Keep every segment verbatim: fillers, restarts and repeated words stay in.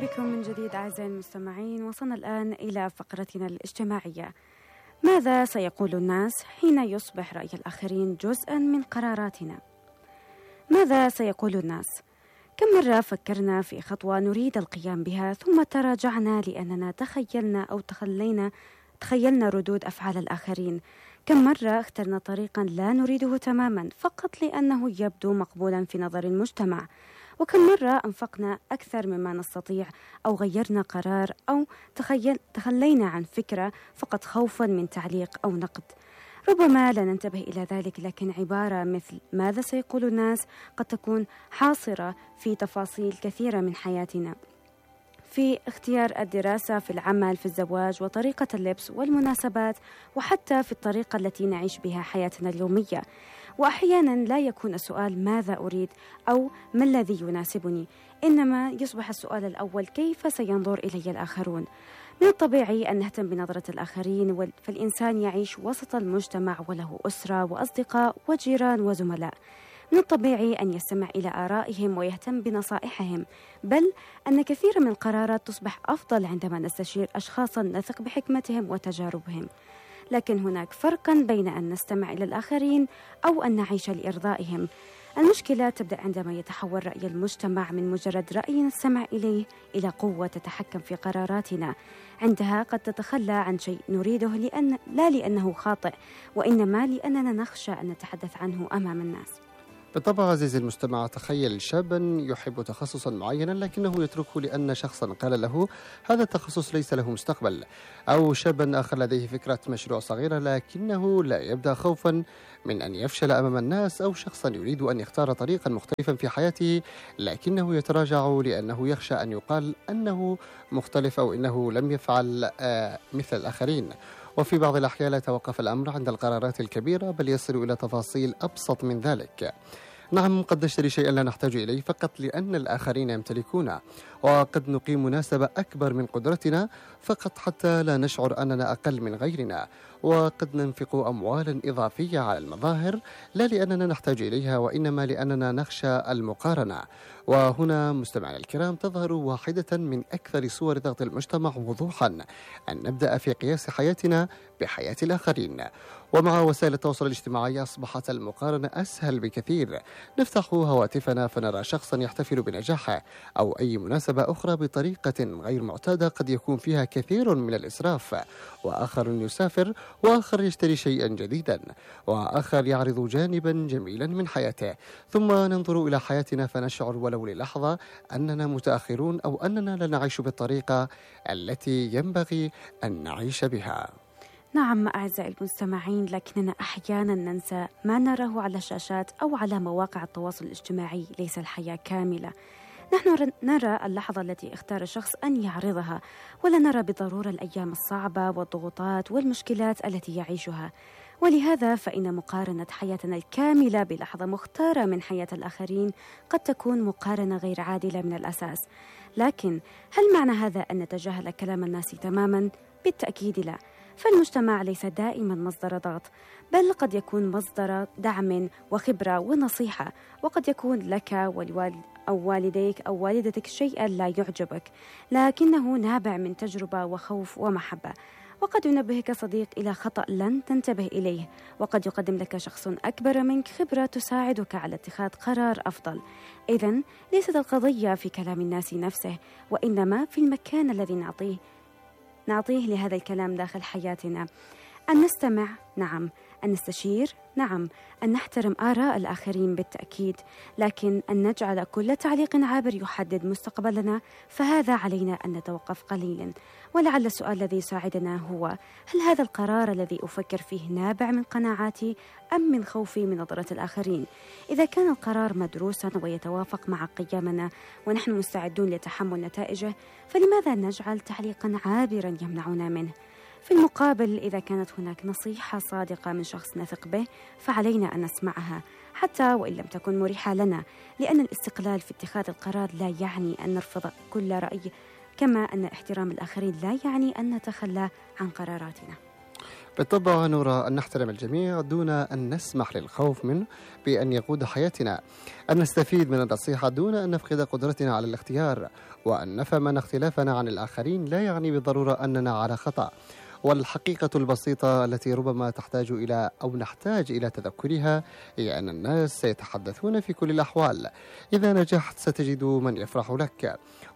بكم من جديد أعزائي المستمعين. وصلنا الآن إلى فقرتنا الاجتماعية. ماذا سيقول الناس حين يصبح رأي الآخرين جزءاً من قراراتنا؟ ماذا سيقول الناس؟ كم مرة فكرنا في خطوة نريد القيام بها ثم تراجعنا لأننا تخيلنا أو تخلينا تخيلنا ردود أفعال الآخرين؟ كم مرة اخترنا طريقاً لا نريده تماماً فقط لأنه يبدو مقبولاً في نظر المجتمع؟ وكم مرة أنفقنا أكثر مما نستطيع أو غيرنا قرار أو تخيل تخلينا عن فكرة فقط خوفاً من تعليق أو نقد؟ ربما لا ننتبه إلى ذلك، لكن عبارة مثل ماذا سيقول الناس قد تكون حاصرة في تفاصيل كثيرة من حياتنا، في اختيار الدراسة، في العمل، في الزواج، وطريقة اللبس والمناسبات، وحتى في الطريقة التي نعيش بها حياتنا اليومية. وأحيانا لا يكون السؤال ماذا أريد أو ما الذي يناسبني، إنما يصبح السؤال الأول كيف سينظر إلي الآخرون. من الطبيعي أن نهتم بنظرة الآخرين، فالإنسان يعيش وسط المجتمع وله أسرة وأصدقاء وجيران وزملاء. من الطبيعي أن يستمع إلى آرائهم ويهتم بنصائحهم، بل أن كثير من القرارات تصبح أفضل عندما نستشير أشخاصا نثق بحكمتهم وتجاربهم. لكن هناك فرقا بين أن نستمع إلى الآخرين أو أن نعيش لإرضائهم. المشكلة تبدأ عندما يتحول رأي المجتمع من مجرد رأي نستمع إليه إلى قوة تتحكم في قراراتنا. عندها قد تتخلى عن شيء نريده لأن لا لأنه خاطئ، وإنما لأننا نخشى أن نتحدث عنه أمام الناس. بالطبع عزيزي المستمع، تخيل شابا يحب تخصصا معينا لكنه يتركه لأن شخصا قال له هذا التخصص ليس له مستقبل، أو شابا آخر لديه فكرة مشروع صغيرة لكنه لا يبدأ خوفا من أن يفشل أمام الناس، أو شخصا يريد أن يختار طريقا مختلفا في حياته لكنه يتراجع لأنه يخشى أن يقال أنه مختلف أو أنه لم يفعل مثل الآخرين. وفي بعض الأحيان لا يتوقف الأمر عند القرارات الكبيرة، بل يصل إلى تفاصيل أبسط من ذلك. نعم، قد نشتري شيئا لا نحتاج إليه فقط لأن الآخرين يمتلكونه، وقد نقيم مناسبة أكبر من قدرتنا فقط حتى لا نشعر أننا أقل من غيرنا، وقد ننفق أموالا إضافية على المظاهر لا لأننا نحتاج إليها وإنما لأننا نخشى المقارنة. وهنا مستمعينا الكرام تظهر واحدة من أكثر صور ضغط المجتمع وضوحا، أن نبدأ في قياس حياتنا بحياة الآخرين. ومع وسائل التواصل الاجتماعي أصبحت المقارنة أسهل بكثير. نفتح هواتفنا فنرى شخصا يحتفل بنجاحه أو أي مناسبة أخرى بطريقة غير معتادة قد يكون فيها كثير من الإسراف، وآخر يسافر، وآخر يشتري شيئا جديدا، وآخر يعرض جانبا جميلا من حياته. ثم ننظر إلى حياتنا فنشعر ولو للحظة أننا متأخرون أو أننا لا نعيش بالطريقة التي ينبغي أن نعيش بها. نعم أعزائي المستمعين، لكننا أحيانا ننسى ما نراه على الشاشات أو على مواقع التواصل الاجتماعي ليس الحياة كاملة. نحن نرى اللحظة التي اختار الشخص أن يعرضها، ولا نرى بالضرورة الأيام الصعبة والضغوطات والمشكلات التي يعيشها. ولهذا فإن مقارنة حياتنا الكاملة بلحظة مختارة من حياة الآخرين قد تكون مقارنة غير عادلة من الأساس. لكن هل معنى هذا أن نتجاهل كلام الناس تماما؟ بالتأكيد لا. فالمجتمع ليس دائما مصدر ضغط، بل قد يكون مصدر دعم وخبرة ونصيحة، وقد يكون لك ولوالد أو والديك أو والدتك شيئا لا يعجبك لكنه نابع من تجربة وخوف ومحبة. وقد ينبهك صديق إلى خطأ لن تنتبه إليه، وقد يقدم لك شخص أكبر منك خبرة تساعدك على اتخاذ قرار أفضل. إذن ليست القضية في كلام الناس نفسه، وإنما في المكان الذي نعطيه نعطيه لهذا الكلام داخل حياتنا. أن نستمع، نعم. أن نستشير، نعم. أن نحترم آراء الآخرين بالتأكيد، لكن أن نجعل كل تعليق عابر يحدد مستقبلنا فهذا علينا أن نتوقف قليلا. ولعل السؤال الذي يساعدنا هو: هل هذا القرار الذي أفكر فيه نابع من قناعاتي أم من خوفي من نظرة الآخرين؟ إذا كان القرار مدروسا ويتوافق مع قيمنا ونحن مستعدون لتحمل نتائجه، فلماذا نجعل تعليقا عابرا يمنعنا منه؟ في المقابل، إذا كانت هناك نصيحة صادقة من شخص نثق به فعلينا أن نسمعها حتى وإن لم تكن مريحة لنا، لأن الاستقلال في اتخاذ القرار لا يعني أن نرفض كل رأي، كما أن احترام الآخرين لا يعني أن نتخلى عن قراراتنا. بالطبع نرى أن نحترم الجميع دون أن نسمح للخوف منه بأن يقود حياتنا، أن نستفيد من النصيحة دون أن نفقد قدرتنا على الاختيار، وأن نفهم أن اختلافنا عن الآخرين لا يعني بالضرورة أننا على خطأ. والحقيقة البسيطة التي ربما تحتاج إلى أو نحتاج إلى تذكرها هي أن الناس سيتحدثون في كل الأحوال. إذا نجحت ستجد من يفرح لك،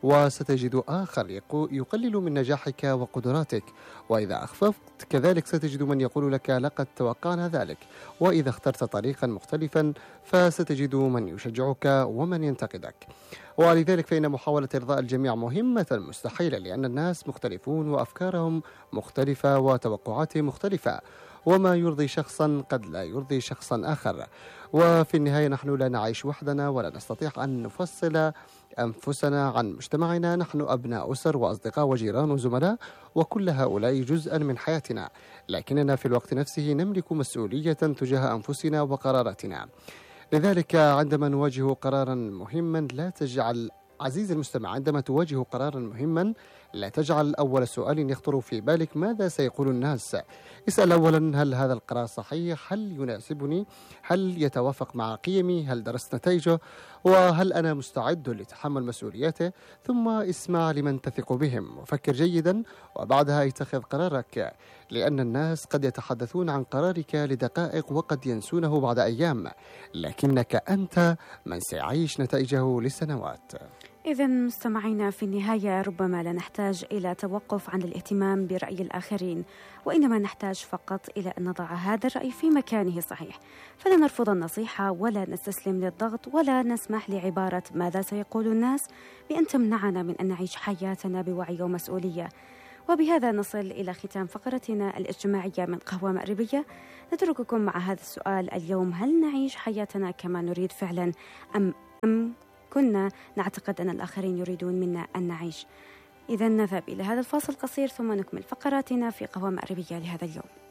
وستجد آخر يقلل من نجاحك وقدراتك، وإذا أخففت كذلك ستجد من يقول لك لقد توقعنا ذلك، وإذا اخترت طريقا مختلفا فستجد من يشجعك ومن ينتقدك. ولذلك فإن محاولة إرضاء الجميع مهمة مستحيلة، لأن الناس مختلفون وأفكارهم مختلفة وتوقعاتهم مختلفة، وما يرضي شخصا قد لا يرضي شخصا آخر. وفي النهاية نحن لا نعيش وحدنا ولا نستطيع أن نفصل أنفسنا عن مجتمعنا. نحن أبناء أسر وأصدقاء وجيران وزملاء، وكل هؤلاء جزءا من حياتنا، لكننا في الوقت نفسه نملك مسؤولية تجاه أنفسنا وقراراتنا. لذلك عندما نواجه قرارا مهما لا تجعل عزيزي المستمع عندما تواجه قرارا مهما لا تجعل أول سؤال يخطر في بالك ماذا سيقول الناس. اسأل أولا هل هذا القرار صحيح؟ هل يناسبني؟ هل يتوافق مع قيمي؟ هل درست نتائجه؟ وهل أنا مستعد لتحمل مسؤوليته؟ ثم اسمع لمن تثق بهم وفكر جيدا، وبعدها اتخذ قرارك، لأن الناس قد يتحدثون عن قرارك لدقائق وقد ينسونه بعد أيام، لكنك أنت من سيعيش نتائجه لسنوات. إذا مستمعينا، في النهاية ربما لا نحتاج إلى توقف عن الاهتمام برأي الآخرين، وإنما نحتاج فقط إلى أن نضع هذا الرأي في مكانه الصحيح، فلا نرفض النصيحة ولا نستسلم للضغط ولا نسمح لعبارة ماذا سيقول الناس بأن تمنعنا من أن نعيش حياتنا بوعي ومسؤولية. وبهذا نصل إلى ختام فقرتنا الاجتماعية من قهوة مغربية. نترككم مع هذا السؤال اليوم: هل نعيش حياتنا كما نريد فعلا، أم أم كنا نعتقد أن الآخرين يريدون منا أن نعيش؟ إذا نذهب إلى هذا الفاصل القصير ثم نكمل فقراتنا في قهوة مغربية لهذا اليوم.